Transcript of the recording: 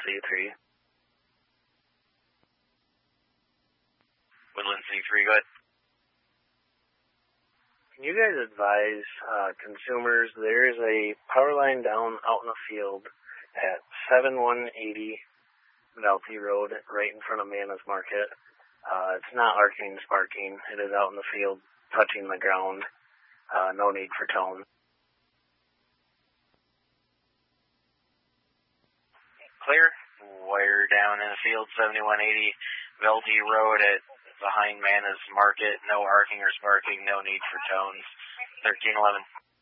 C3. Woodland C3, go ahead. Can you guys advise consumers, there's a power line down out in the field at 7180 Velty Road, right in front of Mana's Market. It's not arcing, sparking. It is out in the field, touching the ground. No need for tone. Clear. Wire down in the field, 7180 Velty Road at behind Mana's Market. No arcing or sparking. No need for tones. 1311.